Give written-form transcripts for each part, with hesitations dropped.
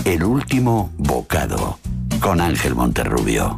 El último bocado, con Ángel Monterrubio.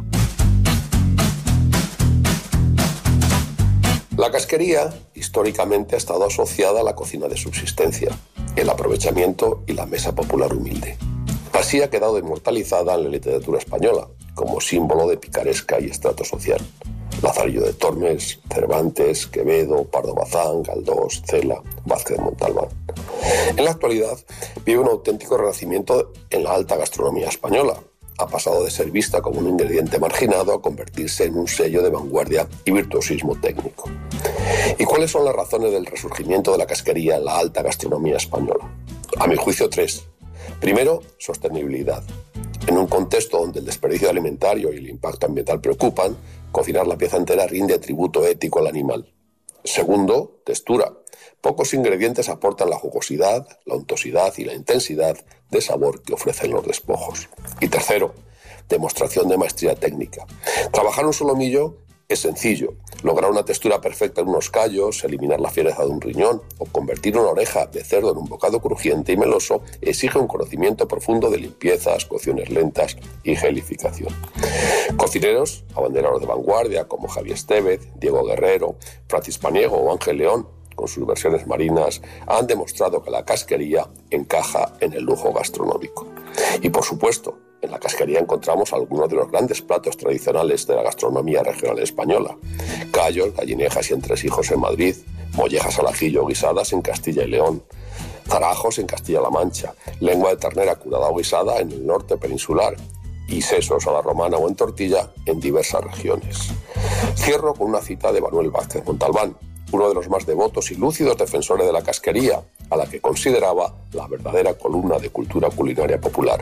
La casquería históricamente ha estado asociada a la cocina de subsistencia, el aprovechamiento y la mesa popular humilde. Así ha quedado inmortalizada en la literatura española, como símbolo de picaresca y estrato social. Lazarillo de Tormes, Cervantes, Quevedo, Pardo Bazán, Galdós, Cela, Vázquez de Montalbán. En la actualidad vive un auténtico renacimiento en la alta gastronomía española. Ha pasado de ser vista como un ingrediente marginado a convertirse en un sello de vanguardia y virtuosismo técnico. ¿Y cuáles son las razones del resurgimiento de la casquería en la alta gastronomía española? A mi juicio, 3. Primero, sostenibilidad. En un contexto donde el desperdicio alimentario y el impacto ambiental preocupan, cocinar la pieza entera rinde tributo ético al animal. Segundo, textura. Pocos ingredientes aportan la jugosidad, la untuosidad y la intensidad de sabor que ofrecen los despojos. Y tercero, demostración de maestría técnica. Trabajar un solomillo es sencillo. Lograr una textura perfecta en unos callos, eliminar la fiereza de un riñón o convertir una oreja de cerdo en un bocado crujiente y meloso exige un conocimiento profundo de limpiezas, cocciones lentas y gelificación. Cocineros, abanderados de vanguardia como Javier Estevez, Diego Guerrero, Francis Paniego o Ángel León, con sus versiones marinas, han demostrado que la casquería encaja en el lujo gastronómico. Y por supuesto, en la casquería encontramos algunos de los grandes platos tradicionales de la gastronomía regional española. Callos, gallinejas y entresijos en Madrid, mollejas al ajillo guisadas en Castilla y León, zarajos en Castilla-La Mancha, lengua de ternera curada o guisada en el norte peninsular y sesos a la romana o en tortilla en diversas regiones. Cierro con una cita de Manuel Vázquez Montalbán, uno de los más devotos y lúcidos defensores de la casquería, a la que consideraba la verdadera columna de cultura culinaria popular.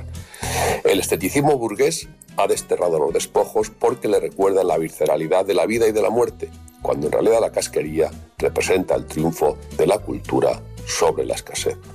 El esteticismo burgués ha desterrado los despojos porque le recuerda la visceralidad de la vida y de la muerte, cuando en realidad la casquería representa el triunfo de la cultura sobre la escasez.